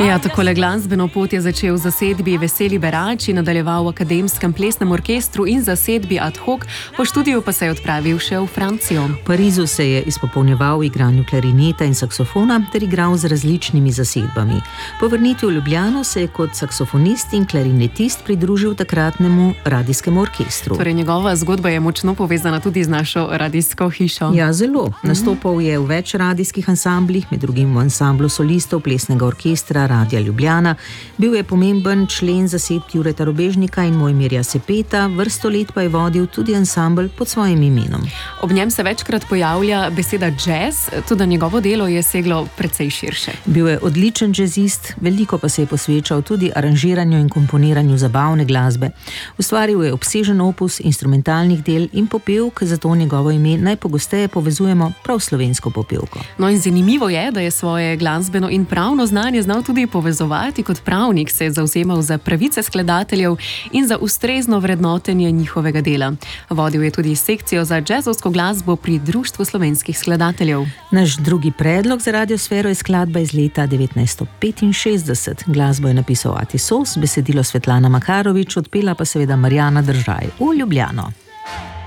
Ja, takole glasbeno pot je začel v zasedbi Veseli berači, nadaljeval v akademskem plesnem orkestru in zasedbi Ad hoc, po študiju pa se je odpravil še v Francijo. V Parizu se je izpopolnjeval v igranju klarineta in saksofona ter igral z različnimi zasedbami. Po vrnitvi v Ljubljano se je kot saksofonist in klarinetist pridružil takratnemu radijskemu orkestru. Torej, njegova zgodba je močno povezana tudi z našo radijsko hišo. Ja, zelo. Nastopal je v več radijskih ansamblih, med drugim v ansamblu solistov plesnega orkestra Radia Ljubljana. Bil je pomemben člen zasedb Jureta Robežnika in Mojmirja Sepeta, vrsto let pa je vodil tudi ansambl pod svojim imenom. Ob njem se večkrat pojavlja beseda jazz, tudi njegovo delo je seglo precej širše. Bil je odličen jazzist, veliko pa se je posvečal tudi aranžiranju in komponiranju zabavne glasbe. Ustvaril je obsežen opus instrumentalnih del in popevk, zato njegovo ime najpogosteje povezujemo prav s slovensko popevko. No in zanimivo je, da je svoje glasbeno in pravno znanje znal tudi povezovati. Kot pravnik se je zavzemal za pravice skladateljev in za ustrezno vrednotenje njihovega dela. Vodil je tudi sekcijo za džezovsko glasbo pri Društvu slovenskih skladateljev. Naš drugi predlog za radiosfero je skladba iz leta 1965. Glasbo je napisal Ati Sos, besedilo Svetlana Makarovič, odpela pa seveda Marjana Držaj v Ljubljano.